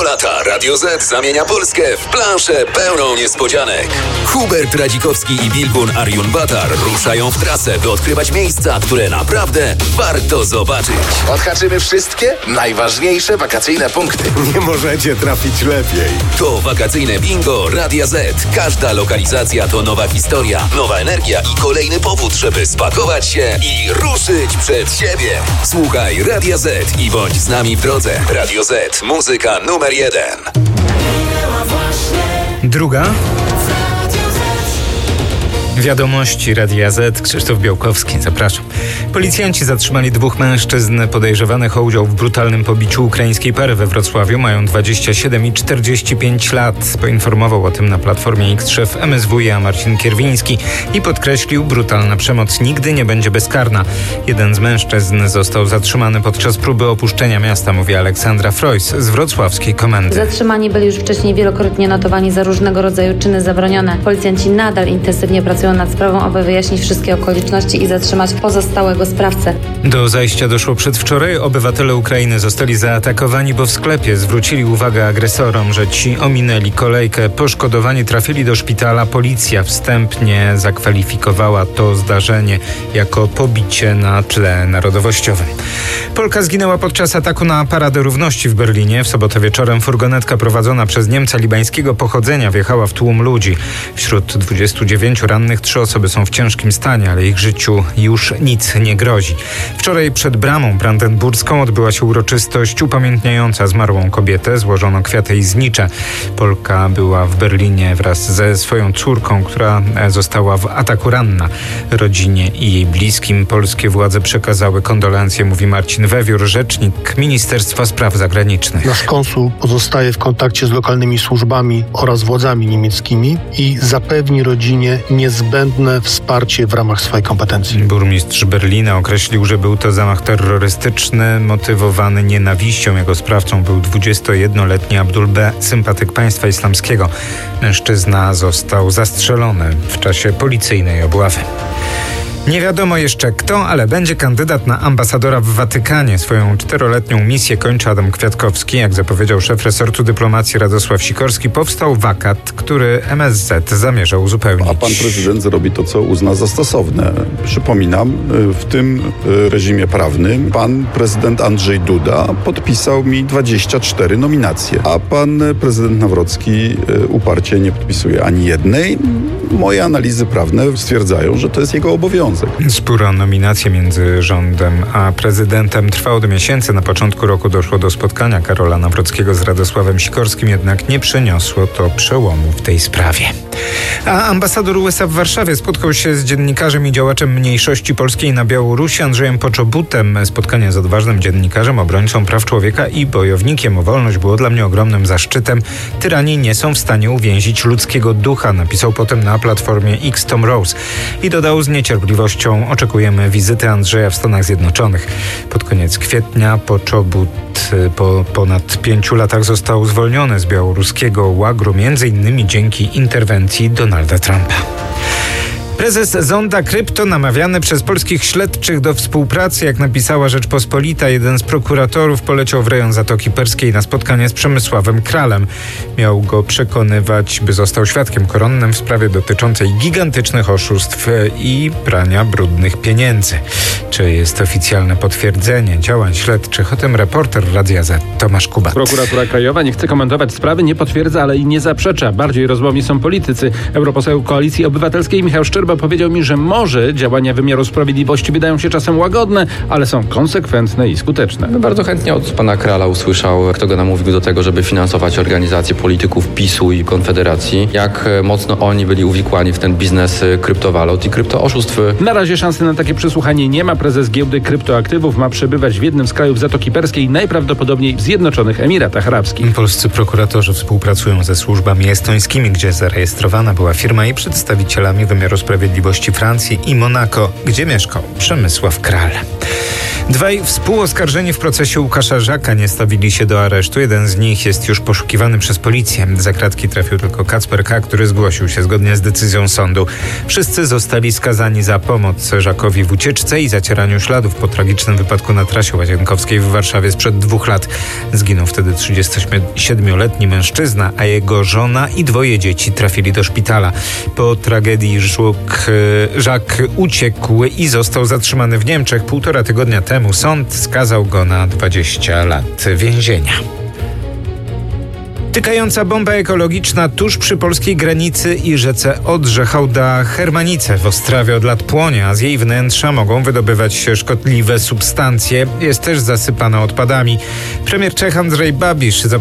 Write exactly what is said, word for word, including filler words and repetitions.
tego lata Radio Z zamienia Polskę w planszę pełną niespodzianek. Hubert Radzikowski i Bilgun Arjun-Batar ruszają w trasę, by odkrywać miejsca, które naprawdę warto zobaczyć. Odhaczymy wszystkie najważniejsze wakacyjne punkty. Nie możecie trafić lepiej. To wakacyjne bingo Radia Z. Każda lokalizacja to nowa historia, nowa energia i kolejny powód, żeby spakować się i ruszyć przed siebie. Słuchaj Radia Z i bądź z nami w drodze. Radio Z. Muzyka numer jeden. Druga. Wiadomości Radia Z. Krzysztof Białkowski, zapraszam. Policjanci zatrzymali dwóch mężczyzn podejrzewanych o udział w brutalnym pobiciu ukraińskiej pary we Wrocławiu. Mają dwadzieścia siedem i czterdzieści pięć lat. Poinformował o tym na Platformie X szef M S W iA Marcin Kierwiński i podkreślił, brutalna przemoc nigdy nie będzie bezkarna. Jeden z mężczyzn został zatrzymany podczas próby opuszczenia miasta, mówi Aleksandra Frojs z wrocławskiej komendy. Zatrzymani byli już wcześniej wielokrotnie notowani za różnego rodzaju czyny zabronione. Policjanci nadal intensywnie pracują nad sprawą, aby wyjaśnić wszystkie okoliczności i zatrzymać pozostałego sprawcę. Do zajścia doszło przedwczoraj. Obywatele Ukrainy zostali zaatakowani, bo w sklepie zwrócili uwagę agresorom, że ci ominęli kolejkę. Poszkodowani trafili do szpitala. Policja wstępnie zakwalifikowała to zdarzenie jako pobicie na tle narodowościowym. Polka zginęła podczas ataku na Paradę Równości w Berlinie. W sobotę wieczorem furgonetka prowadzona przez Niemca libańskiego pochodzenia wjechała w tłum ludzi. Wśród dwudziestu dziewięciu rannych trzy osoby są w ciężkim stanie, ale ich życiu już nic nie grozi. Wczoraj przed bramą brandenburską odbyła się uroczystość upamiętniająca zmarłą kobietę. Złożono kwiaty i znicze. Polka była w Berlinie wraz ze swoją córką, która została w ataku ranna. Rodzinie i jej bliskim polskie władze przekazały kondolencje, mówi Marcin Wewiór, rzecznik Ministerstwa Spraw Zagranicznych. Nasz konsul pozostaje w kontakcie z lokalnymi służbami oraz władzami niemieckimi i zapewni rodzinie niezbędne wsparcie w ramach swojej kompetencji. Burmistrz Berlina określił, że był to zamach terrorystyczny motywowany nienawiścią. Jego sprawcą był dwudziestojednoletni Abdul B., sympatyk państwa islamskiego. Mężczyzna został zastrzelony w czasie policyjnej obławy. Nie wiadomo jeszcze kto, ale będzie kandydat na ambasadora w Watykanie. Swoją czteroletnią misję kończy Adam Kwiatkowski. Jak zapowiedział szef resortu dyplomacji Radosław Sikorski, powstał wakat, który M S Z zamierza uzupełnić. A pan prezydent zrobi to, co uzna za stosowne. Przypominam, w tym reżimie prawnym pan prezydent Andrzej Duda podpisał mi dwadzieścia cztery nominacje, a pan prezydent Nawrocki uparcie nie podpisuje ani jednej. Moje analizy prawne stwierdzają, że to jest jego obowiązek. Spór o nominację między rządem a prezydentem trwał od miesięcy. Na początku roku doszło do spotkania Karola Nawrockiego z Radosławem Sikorskim, jednak nie przyniosło to przełomu w tej sprawie. A ambasador U S A w Warszawie spotkał się z dziennikarzem i działaczem mniejszości polskiej na Białorusi Andrzejem Poczobutem. Spotkanie z odważnym dziennikarzem, obrońcą praw człowieka i bojownikiem o wolność było dla mnie ogromnym zaszczytem. Tyrani nie są w stanie uwięzić ludzkiego ducha, napisał potem na Platformie X Tom Rose i dodał: z niecierpliwością oczekujemy wizyty Andrzeja w Stanach Zjednoczonych. Pod koniec kwietnia Poczobut po ponad pięciu latach został zwolniony z białoruskiego łagru, między innymi dzięki interwencji Donalda Trumpa. Prezes Zonda Krypto, namawiany przez polskich śledczych do współpracy, jak napisała Rzeczpospolita, jeden z prokuratorów poleciał w rejon Zatoki Perskiej na spotkanie z Przemysławem Kralem. Miał go przekonywać, by został świadkiem koronnym w sprawie dotyczącej gigantycznych oszustw i prania brudnych pieniędzy. Czy jest oficjalne potwierdzenie działań śledczych? O tym reporter Radia Z Tomasz Kubat. Prokuratura Krajowa nie chce komentować sprawy, nie potwierdza, ale i nie zaprzecza. Bardziej rozłomni są politycy. Europoseł Koalicji Obywatelskiej Michał Szczerba powiedział mi, że może działania wymiaru sprawiedliwości wydają się czasem łagodne, ale są konsekwentne i skuteczne. No bardzo chętnie od pana Krala usłyszał, kto go namówił do tego, żeby finansować organizacje polityków PiSu i Konfederacji. Jak mocno oni byli uwikłani w ten biznes kryptowalut i kryptooszustw. Na razie szansy na takie przesłuchanie nie ma. Prezes giełdy kryptoaktywów ma przebywać w jednym z krajów Zatoki Perskiej, najprawdopodobniej w Zjednoczonych Emiratach Arabskich. Polscy prokuratorzy współpracują ze służbami estońskimi, gdzie zarejestrowana była firma, i przedstawicielami wymiaru sprawiedliwości Sprawiedliwości Francji i Monako, gdzie mieszkał Przemysław Kral. Dwaj współoskarżeni w procesie Łukasza Żaka nie stawili się do aresztu. Jeden z nich jest już poszukiwany przez policję. Za kratki trafił tylko Kacper K., który zgłosił się zgodnie z decyzją sądu. Wszyscy zostali skazani za pomoc Żakowi w ucieczce i zacieraniu śladów po tragicznym wypadku na trasie Łazienkowskiej w Warszawie sprzed dwóch lat. Zginął wtedy trzydziestosiedmioletni mężczyzna, a jego żona i dwoje dzieci trafili do szpitala. Po tragedii Żuk, Żak uciekł i został zatrzymany w Niemczech. Półtora tygodnia temu sąd skazał go na dwadzieścia lat więzienia. Tykająca bomba ekologiczna tuż przy polskiej granicy i rzece Odrze. Hałda Hermanice w Ostrawie od lat płonie, a z jej wnętrza mogą wydobywać się szkodliwe substancje. Jest też zasypana odpadami. Premier Czech Andrzej Babisz zapowiedział